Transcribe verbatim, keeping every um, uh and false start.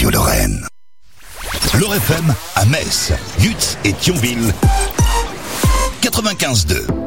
Radio-Lorraine. L'Or F M à Metz, Lutz et Thionville. quatre-vingt-quinze deux.